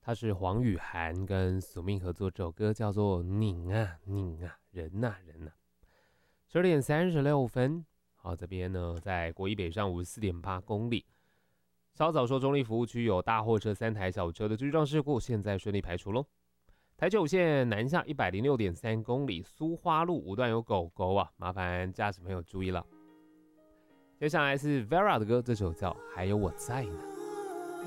它是黄宇涵跟苏命合作，这首歌叫做拧啊拧啊人啊人啊。12点36分，好，这边呢在国一北上54.8公里。稍早说中立服务区有大货车3台小车的追撞事故，现在顺利排除咯。台9线南下106.3公里，苏花路5段有狗狗啊，麻烦驾驶朋友注意了。接下来是 Vera 的歌，这首叫《还有我在呢》。